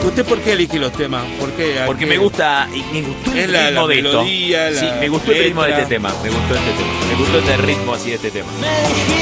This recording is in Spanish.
¿Usted por qué elige los temas? ¿Por qué? Porque me gustó el ritmo de esto. Melodía, sí, me gustó el ritmo de este tema. Me gustó este ritmo así de este tema. Me